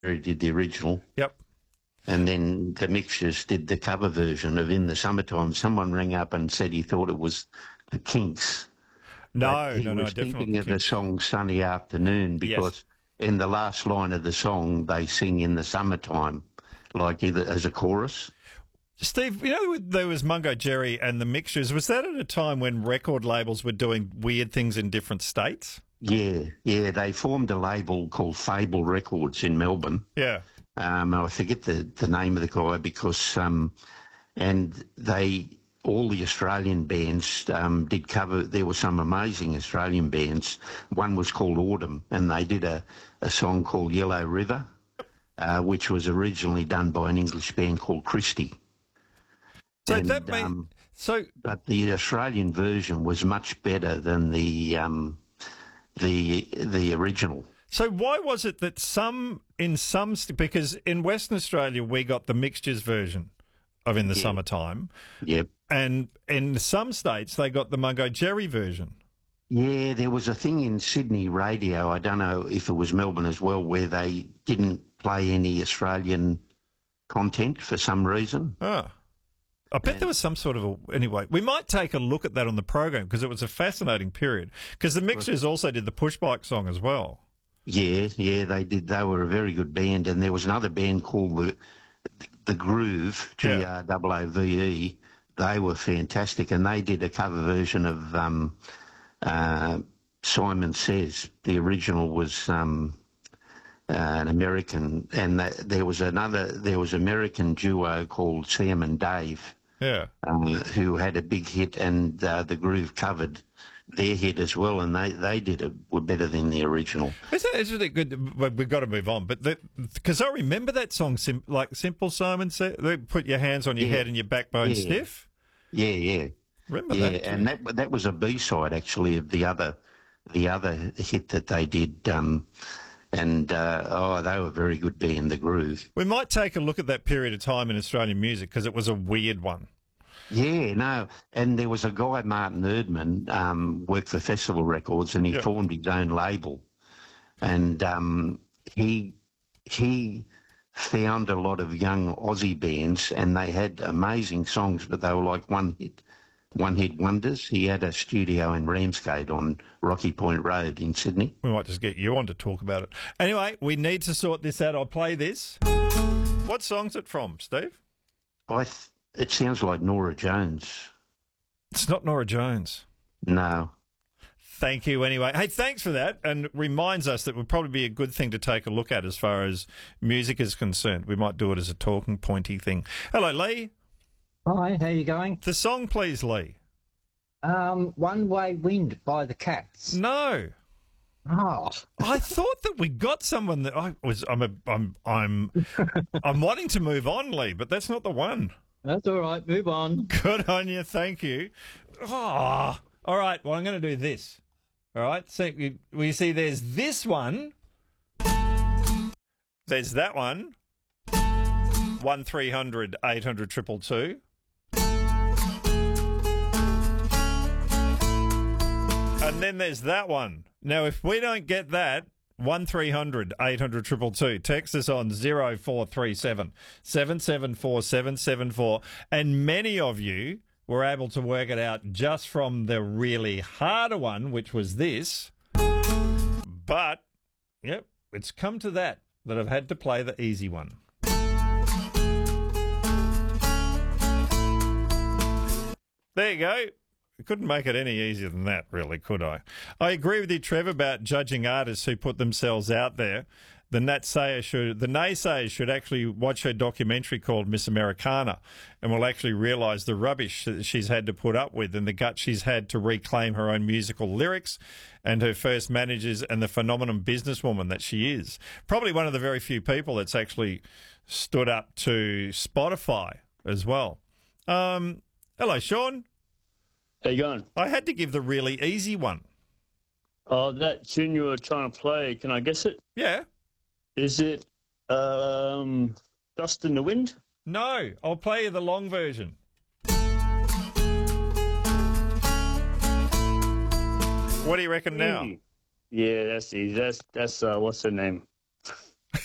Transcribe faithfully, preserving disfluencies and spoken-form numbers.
did the original. Yep. And then the Mixtures did the cover version of In the Summertime. Someone rang up and said he thought it was the Kinks. No, he no, no, was definitely thinking of the Kinks. song Sunny Afternoon because Yes. in the last line of the song they sing In the Summertime, like either as a chorus. Steve, you know, there was Mungo Jerry and the Mixtures. Was that at a time when record labels were doing weird things in different states? Yeah, yeah. They formed a label called Fable Records in Melbourne. Yeah. Um, I forget the, the name of the guy because, um, and they, all the Australian bands um, did cover, there were some amazing Australian bands. One was called Autumn, and they did a, a song called Yellow River, uh, which was originally done by an English band called Christie. So And, that means, um, so but the Australian version was much better than the um, the the original. So why was it that some, in some, st- because in Western Australia we got the Mixtures version of In the Yeah. Summertime, Yep. and in some states they got the Mungo Jerry version. Yeah, there was a thing in Sydney radio, I don't know if it was Melbourne as well, where they didn't play any Australian content for some reason. Oh. I bet there was some sort of a... Anyway, we might take a look at that on the program because it was a fascinating period. Because the Mixtures also did the Push Bike song as well. Yeah, yeah, they did. They were a very good band. And there was another band called The, the Groove, G R O O V E. They were fantastic. And they did a cover version of um, uh, Simon Says. The original was... Um, Uh, an American, and that, there was another, there was an American duo called Sam and Dave, Yeah. um, who had a big hit, and uh, the Groove covered their hit as well, and they, they did it were better than the original. Isn't it, isn't it good? Well, we've got to move on, but because I remember that song, sim, like Simple Simon said, they put your hands on your Yeah. head and your backbone Yeah. stiff. Yeah, yeah, Remember yeah, that? and that that was a B side actually of the other the other hit that they did. Um, And, uh, oh, they were very good band, The Groove. We might take a look at that period of time in Australian music because it was a weird one. Yeah, no. And there was a guy, Martin Erdman, um, worked for Festival Records, and he Yeah. formed his own label. And um, he he found a lot of young Aussie bands, and they had amazing songs, but they were like one hit, one hit wonders. He had a studio in Ramsgate on Rocky Point Road in Sydney. We might just get you on to talk about it. Anyway, we need to sort this out. I'll play this. What song's it from, Steve? I th- it sounds like Nora Jones. It's not Nora Jones. No. Thank you anyway. Hey, thanks for that. And reminds us that would probably be a good thing to take a look at as far as music is concerned. We might do it as a talking pointy thing. Hello, Lee. Hi, how you going? The song, please, Lee. Um, One Way Wind by the Cats. No. Oh, I thought that we got someone that I was. I'm. A, I'm. I'm. I'm wanting to move on, Lee, but that's not the one. that's all right. Move on. Good on you. Thank you. Oh, all right. Well, I'm going to do this. All right. So you, well, you see, there's this one. There's that one. One three hundred eight hundred triple two. And then there's that one. Now, if we don't get that, one three hundred eight hundred triple two. Text us on zero four three seven seven seven four seven seven four. And many of you were able to work it out just from the really harder one, which was this. But, yep, it's come to that, that I've had to play the easy one. There you go. I couldn't make it any easier than that, really, could I? I agree with you, Trev, about judging artists who put themselves out there. The naysayers should, the naysayers should actually watch her documentary called Miss Americana, and will actually realise the rubbish that she's had to put up with and the gut she's had to reclaim her own musical lyrics and her first managers and the phenomenon businesswoman that she is. Probably one of the very few people that's actually stood up to Spotify as well. Um, hello, Sean. How you going? I had to give the really easy one. Oh, that tune you were trying to play, can I guess it? Yeah. Is it um, Dust in the Wind? No, I'll play you the long version. What do you reckon now? Yeah, that's easy. That's, that's uh, what's her name?